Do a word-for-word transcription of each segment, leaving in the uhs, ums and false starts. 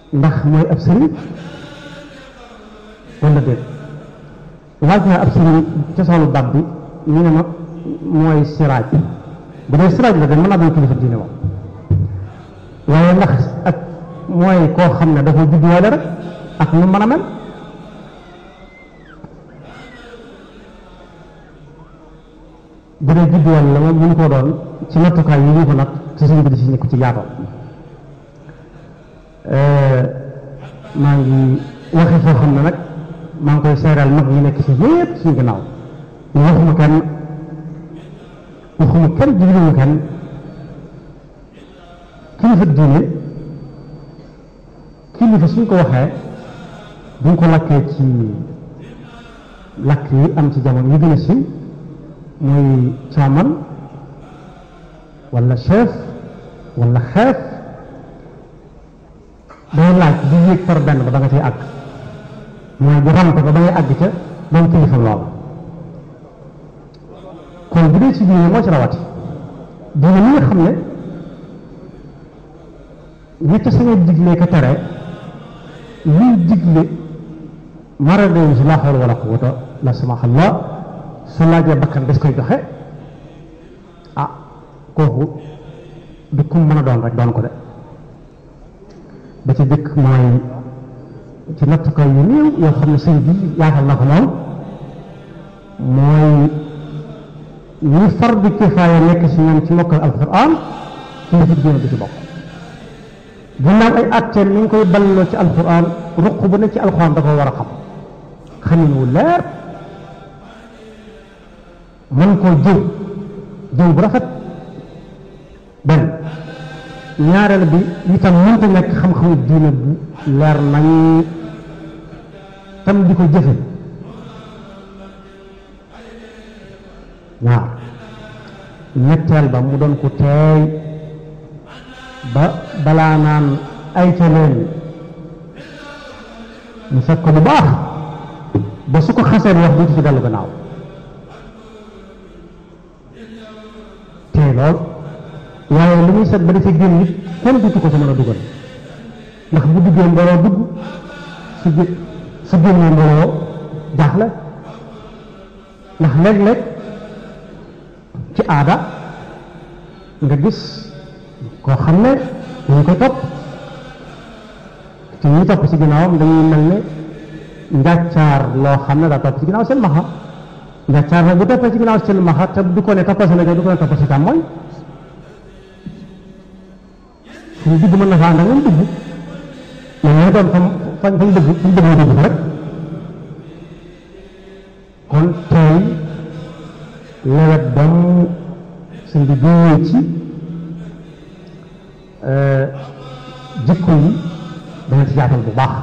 ndax mooy ab sëriñ wala déet laaj naa ab sëriñ cosaanu baat bi ñu ne ma mooy siraaj bu dee siraaj la de mën naa doon kilifa diine moom waaye ndax ak mooy koo xam ne dafa judduwaale rek ak nu mën a mel bu dee judduwaale la moom mënu koo doon ci nattukaay yi ñu ko nag ci suñu bi di si nekk ci yaatoo maa ngi waxee foo xam ne nag maa ngi koy seeral mag ñi nekk si yépp suñu gannaaw ñu waxuma kenn waxuma kenn jigéenu kenn kilifa diine kilifa suñ ko waxee buñ ko lakkee ci lakk yi am ci jamono yi gën a siiw mooy caaman wala chef wala xeef day laaj di yéeg par benn ba da nga cay àgg mooy di rampe ba ba ngay àgg ca doon kilifa lool kon bu dee ci diine moo ci rawati diine mi nga xam ne ñett sañ a digle ko tere luy digle mara de si laa xawla wala quwwata la samaha Allah su laajee bakkan des koy joxe ah kooku du kum mën a doon rek doon ko de ba ci dëkk mooy ci nattukaay yu néew yoo xam ne sëñ bi yaatal na ko moom mooy ñi fardu kifaaya nekk si ñoom ci mokkal alquran ci la fi diine bi ci bokk ginnaaw ay atte ni ñu koy balloo ci alquran ruq bu ne ci alquran da ko war a xam xamin wu leer mën koo jëw jëw bu rafet benn ñaareel bi itam mënta nekk xam-xamu diine bu leer nañ tam di ko jëfe ñaar ñetteel ba mu doon ko teey ba balaa naan ay ca leen mu fekk ko bu baax ba su ko xasee wax duutu ci dellu gannaaw tey lool waaye lu muy set ba dafay génn nit kenn duutu ko ci mën a dugal ndax bu duggee mbooloo dugg su gé su génnee mbooloo jaaxle ndax léeg-léeg ci aada nga gis koo xam ne dañ koy topp te ñi topp ci ginnaawam dañuy mel ne njàccaar loo xam ne daa topp ci ginnaaw seen maxa njàccaar nag bu toppee ci ginnaaw seen maxa te du ko ne toppal sa ndeyjoor du ko ne toppal sa càmmooñ fu mu dugg mën na fa ànd ak moom dugg mais ñoo doon fam fañ fañ dugg fañ dugg dugg fa rek kon tey lewet dam sëñ bi jógee ci jikko yi dana ci yaatal bu baax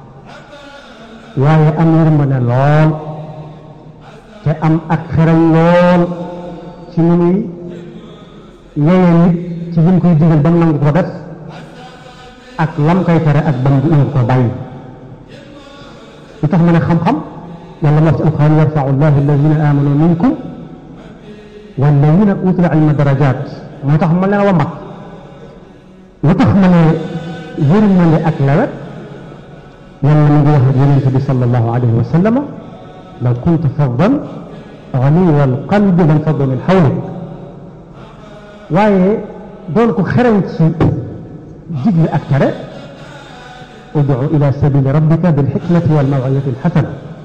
waaye am yërmande lool te am ak xerañ lool ci nu muy yeyee nit ci lim koy digal ba mu nangu ko def ak lam koy tere ak ba mu nangu ko bàyyi lu tax ma ne xam-xam yàlla wax ci alquran yarfau llahu alladina amanu minkum walladina utul ilma darajat moo tax ma leen wa mag lu tax ma ne yërmande ak lewet yàlla mi ngi wax ak yonent bi sallallahu alayhi wa sallam law kunta faddan ganiya alqalbi lan faddu min hawlik waaye doon ko xereñ ci digle ak tere ud'u ila sabili rabbika bilhikmati wal maw'izati alhasana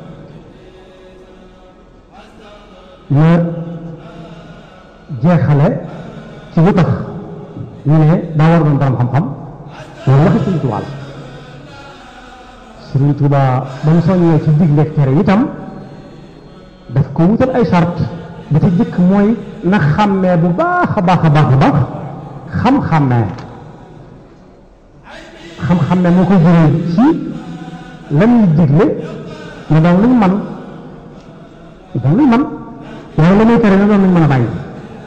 ma jeexale ci lu tax ñu ne daa war doon borom xam-xam loolu waxi Sëriñ Tuubaa la Sëriñ Tuubaa ba mu soññee ci digle ak tere itam daf ko wutal ay sart ba ci jëkk mooy na xàmmee bu baax a baax a baax a baax xam-xàmmee xam-xàmmee moo koy jëlee ci la muy digle na doon luñ man doon luñ man waaye la muy tere na doon luñ mën a bàyyi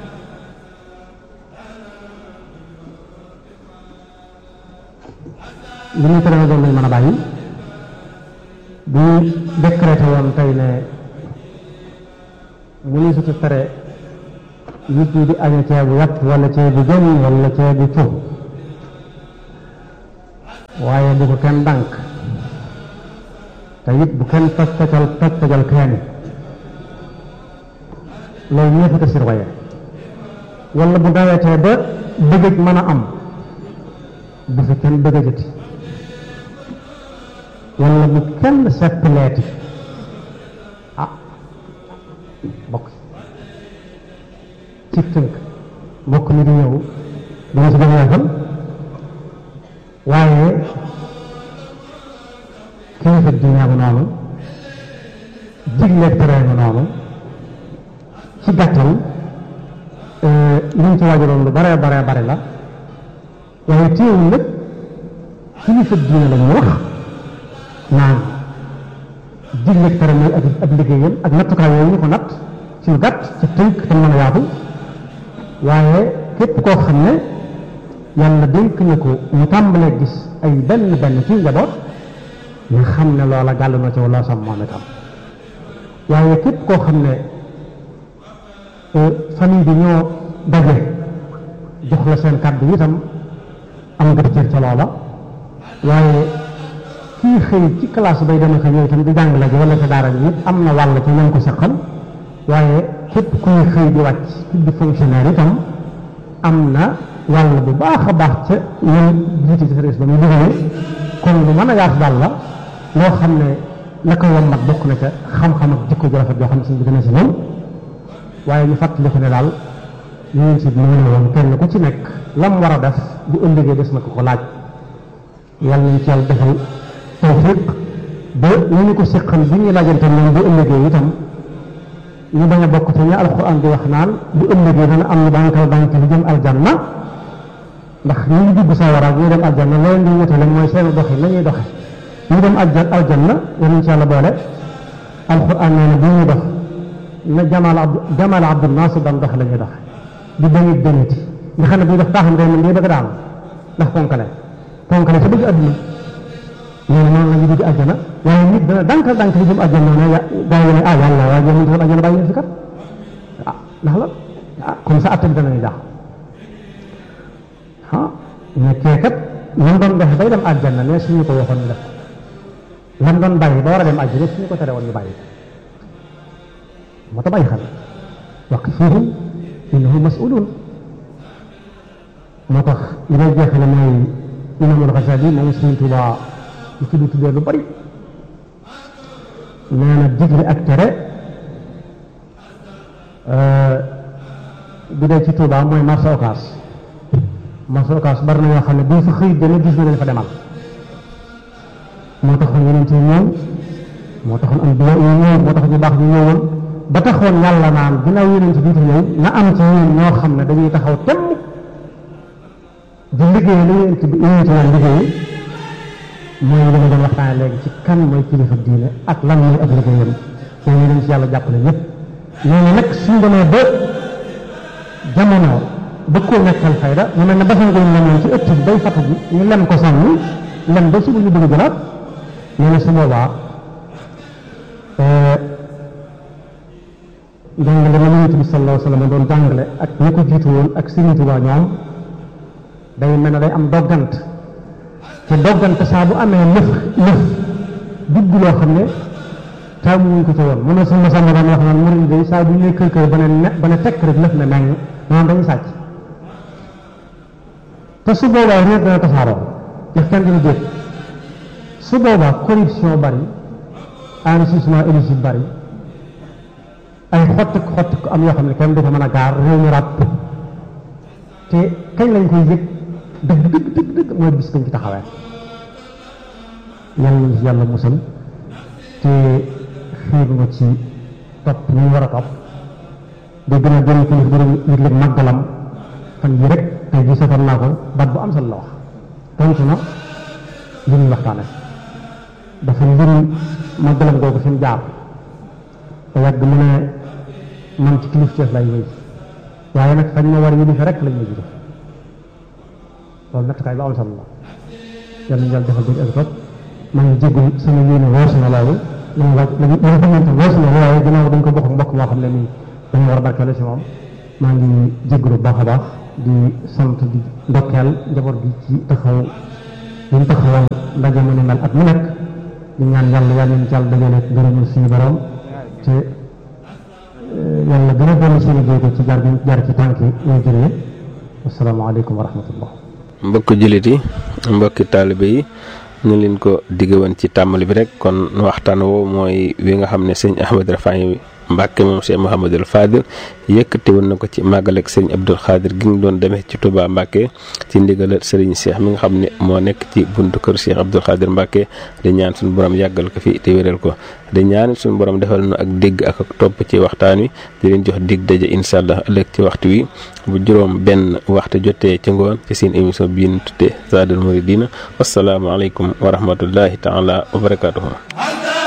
li muy tere na doon luñ mën a bàyyi bu décrété woon tey ne mu ni sutu tere nit ñi di aña ceebu yàpp wala ceebu jën wala ceebu cuub waaye bu ko kenn dànk te it bu kenn toj tojal toj tojal kenn loolu ñëpp a surveillé wala bu dawetee ba bëggëj mën a am bu fi kenn bëggëjati wala bu kenn seppleeti ah bokk ci tënk mbokk mi di ñëw dama si gën a yàggal waaye kilifa diine bu noonu digle tere bu noonu ci gàttal liñ ci waajaloon lu bare bare bare la waaye téewul nag kilifa diine la ñu wax naan digle tere mooy ak ab liggéeyam ak nattukaay yooyu ñu ko natt ci lu gàtt ci tënk te mën a yaatu waaye képp koo xam ne yàlla dénk na ko ñu tàmbalee gis ay benn benn ci njaboot nga xam ne loola gàll na ci wala sam moom itam waaye képp koo xam ne famille bi ñoo daje jox la seen kàddu itam am nga cër ca loola waaye kii xëy ci classe bay dem ak ñëw itam di jàngale ji wala ca daara ji it am na wàll ci ñoom ko seqal waaye képp kuy xëy di wàcc di fonctionnaire itam am na wàll bu baax a baax ca ñoom jiite ci service ba muy liggéey kon lu mën a yaatu daal la loo xam ne la ko wommat bokk na ca xam-xam ak jikko ju rafet joo xam ne suñ bi dina si ñëw waaye ñu fàttali ko ne daal ñu si mu ne woon kenn ku ci nekk lam war a def bu ëllëgee des na ko ko laaj yàlla nañ ci yàlla defal tawfiq ba ñu ñu ko seqal bi ñuy laajante moom bu ëllëgee itam ñu bañ a bokk te ñu alxuraan di wax naan bu ëllëgee dana am ñu bànkal bànk li jëm aljanna ndax ñu ngi dugg sawara ñu dem aljanna loolu di wutale mooy seen doxi la ñuy doxe ñu dem aljanna yéen ci yàlla boole alxuraan nee na bu ñuy dox na jamal abdu jamal abdul nasir daan dox la ñuy doxe di dañuy dañuti nga xam ne buy dox taaxam day mën day bëgg daal ndax ponkale ponkale sa bëgg adduna nee na noonu la ñu dugg aljanna waaye nit dana dànkal dànk li jëm aljanna ne gaa yi ne ah yàlla waaye jëm ñu aljanna bàyyi fi kat ah ndax la ah comme ça atte bi danañu jaax ah ñu kee kat ñu doon doxe bay dem aljanna ne suñu ko waxoon ñu def lan doon bàyyi ba war a dem aljanna suñu ko tere woon ñu bàyyi moo tax bàyyi xel waqifuhum innahum mas'ulun moo tax li may jeexale mooy Imaamul Ghazali moom Sëriñ Tuubaa lu ci du tuddee lu bari nee na digle ak tere bu dee ci Tuubaa mooy marché Ocass marché Ocass bari na yoo xam ne buñ fa xëy dana gis na leen fa demal moo taxoon yeneen ci ñëw moo taxoon am biya ñu ñëw moo tax ñu baax ñu ñëwoon ba taxoon yàlla naan ginnaaw yeneen ci jiitu ñëw na am ci ñun ñoo xam ne dañuy taxaw temm di liggéey la yeneen ci yeneen ci naan liggéey mooy li ma doon waxtaane léegi ci kan mooy kilifa diine ak lan mooy ab liggéeyam yooyu yeneen ci yàlla jàppale ñëpp ñooñu nag suñ demee ba jamono ba koo nekkal fayda ñu mel ne basan ko ñu lemoon ci ëtt bi bay fatu bi ñu lem ko sànni lem ba suba ñu bëgg jëlaat nee na su boobaa jàngale ma Yonent bi sallallahu alayhi wa sallam doon jàngale ak ñi ko jiitu woon ak Sëriñ Tuubaa ñoom day mel ne day am doggant te doggante saa bu amee lëf lëf dugg loo xam ne taamu wuñ ko ci woon mu ne sama sama daan wax naan murid day saa bu ñu nee kër kër ba ne ne ba ne tekk rek lëf ne meng maanaam dañuy sàcc te su boobaa réer dana tasaaroo ndax kenn duñu dégg su boobaa corruption bari enrichissement illicite bari ay xottik xottik am yoo xam ne kenn du ko mën a gaar réew mi ràpp te kañ lañ koy yëg dëgg dëgg dëgg dëgg mooy bis bañ ci taxawee yàlla nañ ci yàlla musal te xiir nga ci topp ñu war a topp di gën a gën kilif borom yëg-yëg màggalam fan yi rek tey jii seetaan naa ko baat bu am solo la wax tontu na li ñuy waxtaane dafa mbir màggalam googu fi mu jaar te yàgg mu ne man ci kilifteef lay wéy waaye nag fañ ma war yi fi rek lañ ma jiite loolu nattukaay bu am solo la yal nañu yàlla defal dégg ak topp maa ngi jéggul sama yéene weesu na loolu lañu waaj lañu lañu xamante weesu na waaye ginnaaw dañ ko bokk mbokk moo xam ne nii dañu war a barkeelu si moom maa ngi jéggulu bu baax a baax di sant di ndokkeel njaboot gi ci taxaw ñu taxawal ndaje mu ne mel at mu nekk di ñaan yàlla yàlla ñu ci yàlla dajale gërëmul suñu borom te yàlla gën a dolli seen jéego ci jaar jaar ci tànk yi ñuy jëlee asalaamaaleykum wa rahmatullah. mbokki jullit yi mbokki taalibe yi ñu leen ko digge woon ci tàmbali bi rek kon waxtaan woo mooy wi nga xam ne sëñ Ahmad Rafahi Mbàkke moom Cheikh Mouhamadul Fadil yëkkati woon na ko ci màggal ak sëñ Abdul Xaadir gi ngi doon demee ci Touba Mbàkke ci ndigalal sëriñ Cheikh mi nga xam ne moo nekk ci buntu kër Cheikh Abdul Xaadir Mbàkke di ñaan suñu borom yàggal ko fi te wéral ko di ñaan suñu borom defal na ak dégg ak ak topp ci waxtaan wi di leen jox dig daje incha allah ëllëg ci waxtu wi bu juróom benn waxtu jotee ci ngoon ci seen émission bii ñu tuddee Zadul Muridina wassalaamu aleykum wa rahmatullahi taala wa barakatuhu